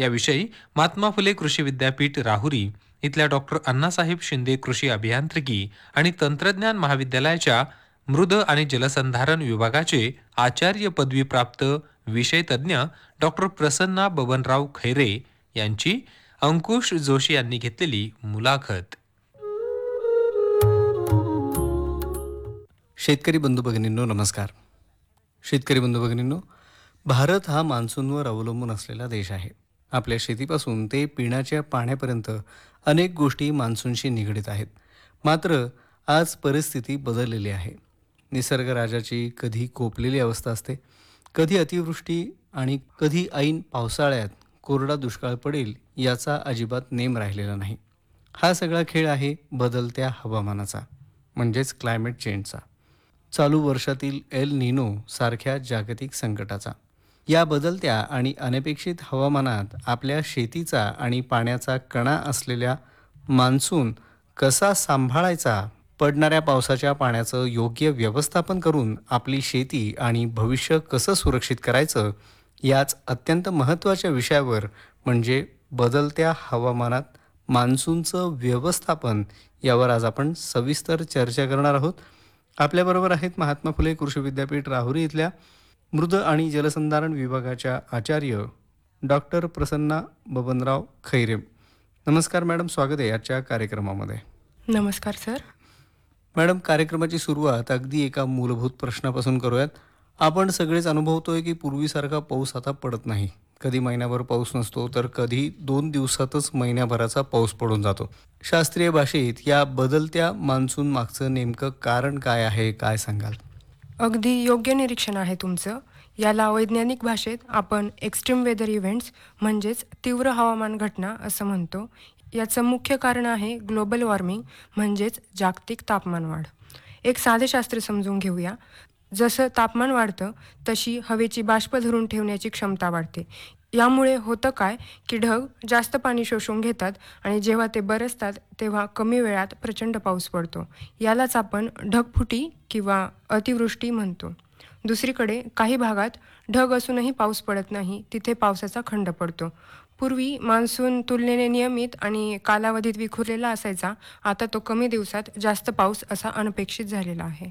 याविषयी महात्मा फुले कृषी विद्यापीठ राहुरी इथल्या डॉक्टर अण्णासाहेब शिंदे कृषी अभियांत्रिकी आणि तंत्रज्ञान महाविद्यालयाच्या मृद आणि जलसंधारण विभागाचे आचार्य पदवी प्राप्त विषय तज्ज्ञ डॉक्टर प्रसन्ना बबनराव खैरे यांची अंकुश जोशी यांनी घेतलेली मुलाखत. शेतकरी बंधू भगिनींनो नमस्कार. शेतकरी बंधू भगिनींनो, भारत हा मान्सूनवर अवलंबून असलेला देश आहे. आपल्या शेतीपासून ते पिण्याच्या पाण्यापर्यंत अनेक गोष्टी मान्सूनशी निगडीत आहेत. मात्र आज परिस्थिती बदललेली आहे. निसर्गराजाची कधी कोपलेली अवस्था असते, कधी अतिवृष्टी आणि कधी ऐन पावसाळ्यात कोरडा दुष्काळ पडेल याचा अजिबात नेम राहिलेला नाही. हा सगळा खेळ आहे बदलत्या हवामानाचा, म्हणजेच क्लायमेट चेंजचा, चालू वर्षातील एल निनो सारख्या जागतिक संकटाचा. या बदलत्या आणि अनपेक्षित हवामानात आपल्या शेतीचा आणि पाण्याचा कणा असलेल्या मान्सून कसा सांभाळायचा, पडणाऱ्या पावसाच्या पाण्याचं योग्य व्यवस्थापन करून आपली शेती आणि भविष्य कसं सुरक्षित करायचं, याच अत्यंत महत्त्वाच्या विषयावर म्हणजे बदलत्या हवामानात मान्सूनचं व्यवस्थापन यावर आज आपण सविस्तर चर्चा करणार आहोत. आपल्याबरोबर आहेत महात्मा फुले कृषी विद्यापीठ राहुरी इथल्या मृद आणि जलसंधारण विभागाच्या आचार्य डॉक्टर प्रसन्ना बबनराव खैरे. नमस्कार मॅडम, स्वागत आहे आजच्या कार्यक्रमामध्ये. नमस्कार सर. मॅडम, कार्यक्रमाची सुरुवात अगदी एका मूलभूत प्रश्नापासून करूयात. आपण सगळेच अनुभवतोय की पूर्वीसारखा पाऊस आता पडत नाही. कधी महिनाभर पाऊस नसतो, तर कधी 2 दिवसातच महिन्याभराचा पाऊस पडून जातो. शास्त्रीय भाषेत या बदलत्या मान्सून मागचं नेमकं कारण काय आहे, काय सांगाल? अगदी योग्य निरीक्षण आहे तुमचं. याला वैज्ञानिक भाषेत आपण एक्स्ट्रीम वेदर इव्हेंट्स म्हणजेच तीव्र हवामान घटना असं म्हणतो. याचं मुख्य कारण आहे ग्लोबल वॉर्मिंग म्हणजेच जागतिक तापमानवाढ. एक साधे शास्त्र समजून घेऊया. जसं तापमान वाढतं तशी हवेची बाष्प धरून ठेवण्याची क्षमता वाढते. यामुळे होतं काय की ढग जास्त पाणी शोषून घेतात आणि जेव्हा ते बरसतात तेव्हा कमी वेळात प्रचंड पाऊस पडतो. यालाच आपण ढगफुटी किंवा अतिवृष्टी म्हणतो. दुसरीकडे काही भागात ढग असूनही पाऊस पडत नाही, तिथे पावसाचा खंड पडतो. पूर्वी मान्सून तुलनेने नियमित आणि कालावधीत विखुरलेला असायचा. आता तो कमी दिवसात जास्त पाऊस असा अनपेक्षित झालेला आहे.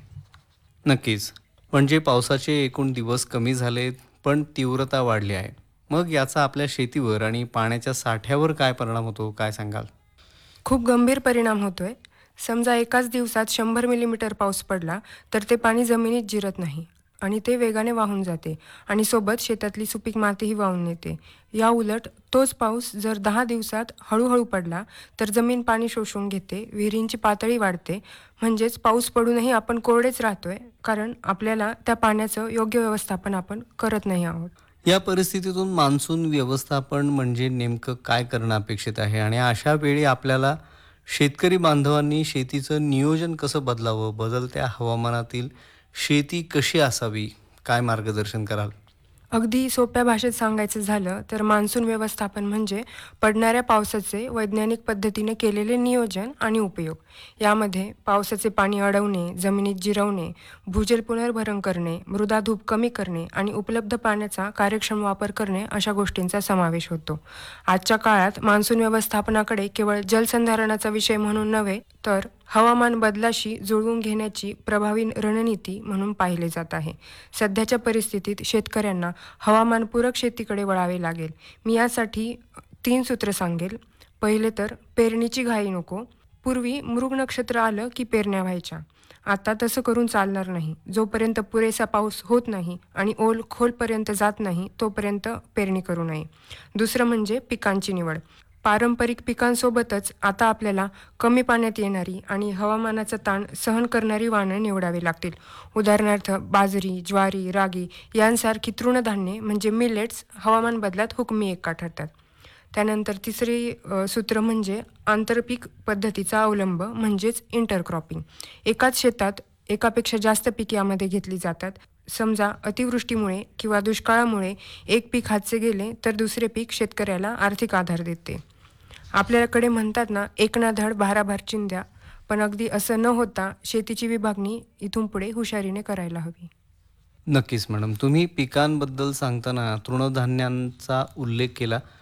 नक्कीच. म्हणजे पावसाचे एकूण दिवस कमी झालेत, पण तीव्रता वाढली आहे. मग याचा आपल्या शेतीवर आणि पाण्याच्या साठ्यावर काय परिणाम होतो, काय सांगाल? खूप गंभीर परिणाम होतोय. समजा एकाच दिवसात 100 मिलीमीटर पाऊस पडला तर ते पाणी जमिनीत जिरत नाही आणि ते वेगाने वाहून जाते आणि सोबत शेतातली सुपीक मातीही वाहून नेते. या उलट तोच पाऊस जर 10 दिवसात हळूहळू पडला तर जमीन पाणी शोषून घेते, विहिरींची पातळी वाढते. म्हणजेच पाऊस पडूनही आपण कोरडेच राहतोय, कारण आपल्याला त्या पाण्याचं योग्य व्यवस्थापन आपण करत नाही आहोत. या परिस्थितीतून मान्सून व्यवस्थापन म्हणजे नेमकं काय करणं अपेक्षित आहे, आणि अशा वेळी आपल्याला शेतकरी बांधवांनी शेतीचं नियोजन कसं बदलावं, बदलत्या हवामानातील शेती कशी असावी, काय मार्गदर्शन कराल? अगदी सोप्या भाषेत सांगायचं झालं तर मान्सून व्यवस्थापन म्हणजे पडणाऱ्या पावसाचे वैज्ञानिक पद्धतीने केलेले नियोजन आणि उपयोग. यामध्ये पावसाचे पाणी अडवणे, जमिनीत जिरवणे, भूजल पुनर्भरण करणे, मृदा धूप कमी करणे आणि उपलब्ध पाण्याचा कार्यक्षम वापर करणे अशा गोष्टींचा समावेश होतो. आजच्या काळात मान्सून व्यवस्थापनाकडे केवळ जलसंधारणाचा विषय म्हणून नव्हे तर हवामान बदलाशी जुळवून घेण्याची प्रभावी रणनीती म्हणून पाहिले जात आहे. सध्याच्या परिस्थितीत शेतकऱ्यांना हवामानपूरक शेतीकडे वळावे लागेल. मी यासाठी 3 सूत्र सांगेल. पहिले तर पेरणीची घाई नको. पूर्वी मृग नक्षत्र आलं की पेरण्या व्हायच्या. आता तसं करून चालणार नाही. जोपर्यंत पुरेसा पाऊस होत नाही आणि ओल खोलपर्यंत जात नाही तोपर्यंत पेरणी करू नये. दुसरं म्हणजे पिकांची निवड. पारंपरिक पिकांसोबतच आता आपल्याला कमी पाण्यात येणारी आणि हवामानाचा ताण सहन करणारी वाणं निवडावी लागतील. उदाहरणार्थ बाजरी, ज्वारी, रागी यांसारखी तृणधान्ये म्हणजे मिलेट्स हवामान बदलात हुकमी एक्का ठरतात. त्यानंतर तिसरी सूत्र म्हणजे आंतरपीक पद्धतीचा अवलंब म्हणजेच इंटरक्रॉपिंग. एकाच शेतात एकापेक्षा जास्त पीक यामध्ये घेतली जातात. समजा अतिवृष्टीमुळे किंवा दुष्काळामुळे एक पीक हातचे गेले तर दुसरे पीक शेतकऱ्याला आर्थिक आधार देते. आपल्याकडे म्हणतात ना, एक ना धड भाराभार चिंध्या, पण अगदी असं न होता शेतीची विभागणी इथून पुढे हुशारीने करायला हवी. नक्कीच मॅडम, तुम्ही पिकांबद्दल सांगताना तृणधान्यांचा उल्लेख केला.